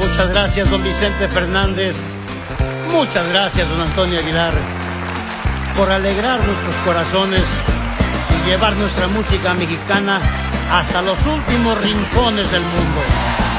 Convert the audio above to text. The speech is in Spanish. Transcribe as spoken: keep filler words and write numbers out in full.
Muchas gracias, don Vicente Fernández. Muchas gracias, don Antonio Aguilar, por alegrar nuestros corazones y llevar nuestra música mexicana hasta los últimos rincones del mundo.